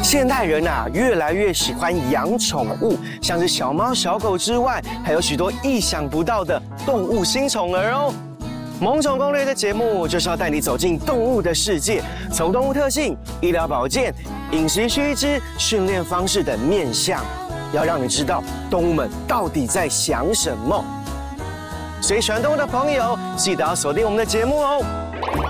现代人越来越喜欢养宠物，像是小猫、小狗之外，还有许多意想不到的动物新宠儿哦。萌宠攻略的节目就是要带你走进动物的世界，从动物特性、医疗保健、饮食须知、训练方式等面向，要让你知道动物们到底在想什么。所以喜欢动物的朋友，记得要锁定我们的节目哦。